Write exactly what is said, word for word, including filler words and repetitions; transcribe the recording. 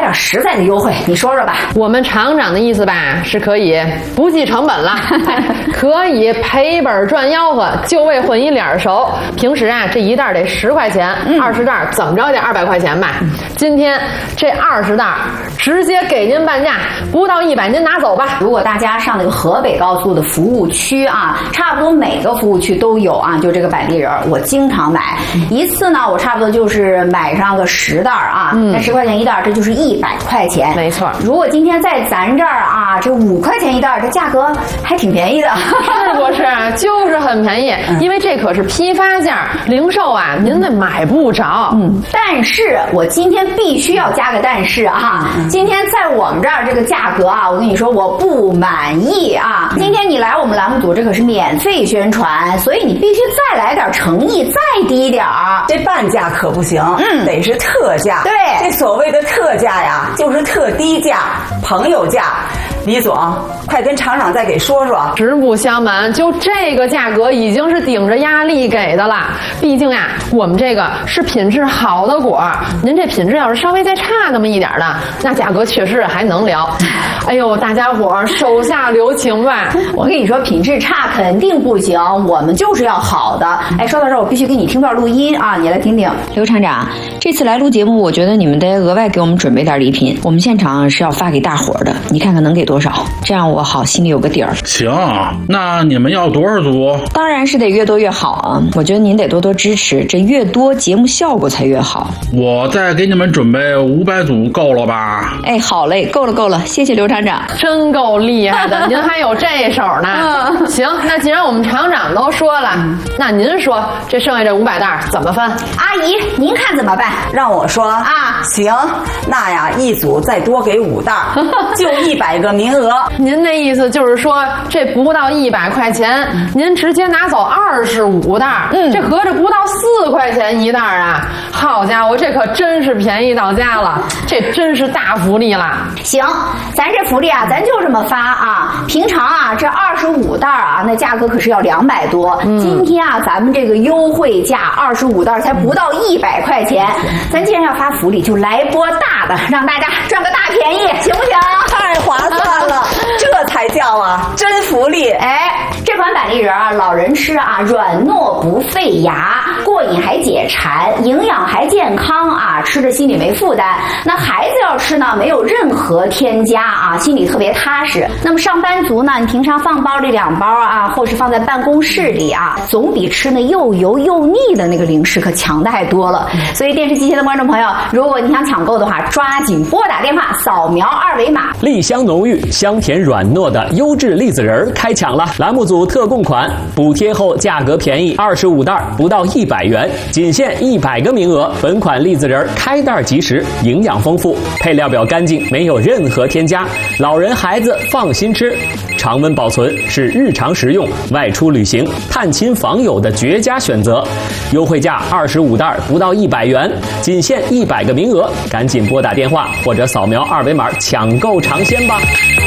点实在的优惠，你说说吧。 我们厂长的意思吧，是可以不计成本了，可以赔本赚吆喝，就为混一脸熟。平时啊，这一袋得十块钱，二十袋怎么着也得二百块钱吧。今天这二十袋直接给您半价，不到一百您拿走吧。 如果大家上那个河北高速的服务区啊，差不多每个服务区都有啊，就这个板栗仁，我经常买，一次呢，我差不多就是买上个十袋啊，那、嗯、十块钱一袋，这就是一百块钱， 没错。 如果今天在咱这儿啊，这五块钱一袋，这价格还挺便宜的， 是不是？就是很便宜，嗯、因为这可是批发价，零售啊，您那买不着。 嗯，但是我今天必须要加个但是啊，嗯、今天在我们这儿这个价格啊，我跟你说我不满意啊。今天你来我们栏目组，这可是免费宣传，所以你必须再来点诚意，再低点儿。 这半价可不行，嗯，得是特价。 对， 这所谓的特价呀，就是特低价、朋友价。李总，快跟厂长再给说说。 实不相瞒，就这个价格已经是顶着压力给的了。毕竟呀，我们这个是品质好的果，您这品质要是稍微再差那么一点的，那价格确实还能聊。哎呦，大家伙儿手下留情吧。 我跟你说，品质差肯定不行，我们就是要好的。哎，说到这儿，我必须给你听段录音啊，你来听听。刘厂长，这次来录节目，我觉得你们得额外给我们准备点礼品，我们现场是要发给大伙儿的，你看看能给多少，这样我好心里有个底儿。 行，那你们要多少组？ 当然是得越多越好啊！我觉得您得多多支持，这越多节目效果才越好。 我再给你们准备五百组，够了吧？ 哎，好嘞，够了够了，谢谢刘厂长， 真够厉害的，您还有这手呢。嗯、行，那既然我们厂长都说了，嗯、那您说这剩下这五百袋怎么分？ 阿姨，您看怎么办？ 让我说啊，行，那呀，一组再多给五袋，就一百个名额。 您那意思就是说，这不到一百块钱，您直接拿走二十五袋，嗯，这合着不到四块钱一袋啊！好家伙，这可真是便宜到家了，这真是大福利了。 行，咱这福利啊，咱就这么发啊。平常啊，这二十五袋啊，那价格可是要两百多。嗯、今天啊，咱们这个优惠价二十五袋才不到一百块钱。咱既然要发福利，就来波大的，让大家赚个大便宜，行不行？ 太划算了，这才叫啊真福利！ 哎，这款板栗仁啊，老人吃啊，软糯不费牙，过瘾还解馋，营养还健康啊，吃着心里没负担。那孩子要吃呢，没有任何添加啊，心里特别踏实。那么上班族呢，你平常放包里两包啊，或是放在办公室里啊，总比吃那又油又腻的那个零食可强太多了。所以电视机前的观众朋友，如果你想抢购的话，抓紧拨打电话，扫描二维码。 栗香浓郁、香甜软糯的优质栗子仁开抢了！栏目组特供款，补贴后价格便宜，二十五袋不到一百元，仅限一百个名额。本款栗子仁开袋即食，营养丰富，配料表干净，没有任何添加，老人孩子放心吃。常温保存是日常食用、外出旅行、探亲访友的绝佳选择。优惠价二十五袋不到一百元，仅限一百个名额，赶紧拨打电话或者扫描二维码抢购尝鲜吧。